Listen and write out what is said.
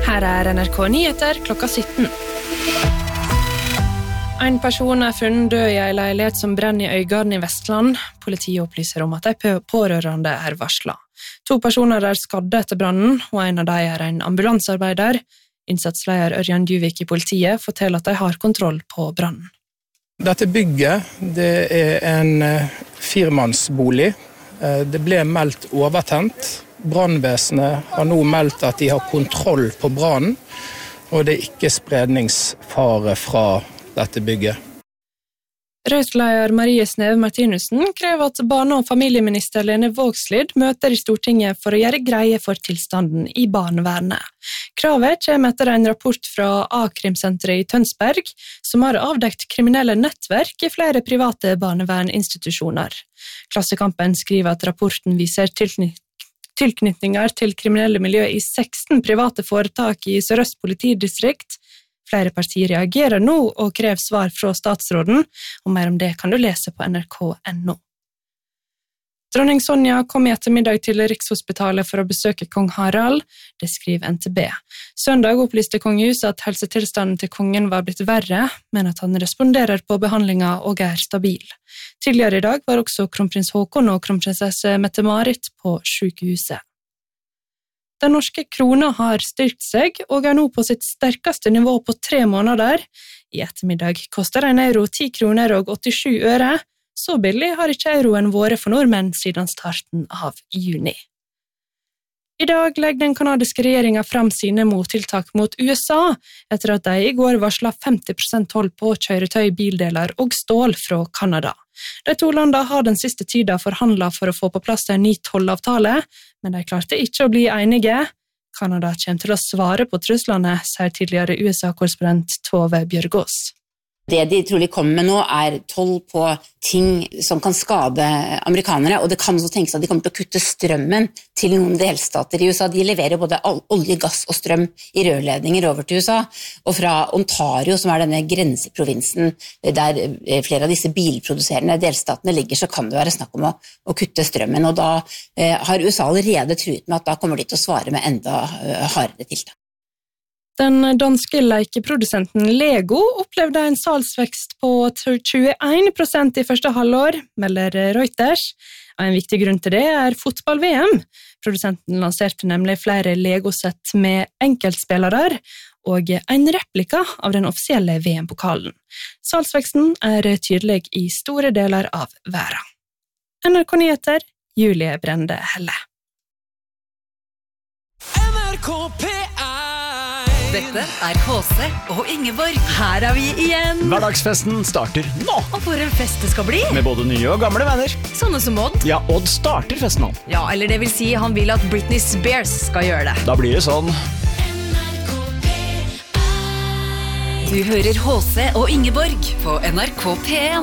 Her NRK Nyheter klokka 17. En person funnet død i en leilighet som brenner i Øygarden i Vestland. Politiet opplyser om at de pårørende varslet. 2 personer skadde etter brannen, og en av dem en ambulansearbeider. Innsatsleder Ørjan Djuvik i politiet forteller at de har kontroll på brannen. Dette bygget det en 4-mannsbolig. Det ble meldt overtent. Brannvesenet har nå meldt at de har kontroll på brannen, og det ikke spredningsfare fra dette bygget. Rødt-leder Marie Sneve Martinussen krever at barne- og familieminister Lene Vågslid møter i Stortinget for å gjøre greie for tilstanden i barnevernet. Kravet kommer etter en rapport fra A-krimsenteret i Tønsberg, som har avdekt kriminelle nettverk i flere private barneverninstitusjoner. Klassekampen skriver at rapporten viser tilknytninger til kriminelle miljø i 16 private foretak i Sør-Øst politidistrikt. Flere partier reagerer nå og krever svar fra statsråden, og mer om det kan du lese på nrk.no. Dronning Sonja kom i ettermiddag til Rikshospitalet for å besøke kong Harald, det skriver NTB. Søndag opplyste kongehuset at helsetilstanden til kongen var blitt verre, men at han responderer på behandlinga og stabil. Tidligere i dag var også kronprins Håkon og kronprinsesse Mette-Marit på sykehuset. Den norske krona har styrkt seg og nå på sitt sterkeste nivå på 3 måneder. I ettermiddag koster en euro 10 kroner og 87 øre. Så billig har ikke euroen vært for nordmenn siden starten av juni. I dag legger den kanadiske regjeringen frem sine mottiltak mot USA, etter at de i går varslet 50% toll på kjøretøy, bildeler og stål fra Kanada. De 2 landene har den siste tiden forhandlet for å få på plass en ny tollavtale, men de klarte ikke å bli enige. Kanada kommer til å svare på truslene, sier tidligere USA-korrespondent Tove Bjørgaas. Det de trolig kommer med nå toll på ting som kan skade amerikanere, og det kan også tenkes at de kommer til å kutte strømmen til noen delstater i USA. De leverer både olje, gass og strøm i rørledninger over til USA, og fra Ontario, som denne grenseprovinsen der flere av disse bilproduserende delstatene ligger, så kan det være snakk om å kutte strømmen, og da har USA allerede truet med at da kommer de til å svare med enda hardere tiltak. Den danske lekeprodusenten Lego opplevde en salgsvekst på 21% i første halvår, melder Reuters. En viktig grunn til det fotball-VM. Produsenten lanserte nemlig flere Lego-sett med enkeltspillere og en replika av den offisielle VM-pokalen. Salgsveksten tydelig i store deler av verden. NRK Nyheter, Julie Brende Helle. Dette HC og Ingeborg. Her vi igjen. Hverdagsfesten starter nå. Og for en fest det skal bli. Med både nye og gamle venner. Sånne som Odd. Ja, Odd starter festen nå. Ja, eller det vil si han vil at Britney Spears skal gjøre det. Da blir det sånn. Du hører HC og Ingeborg på NRK P1.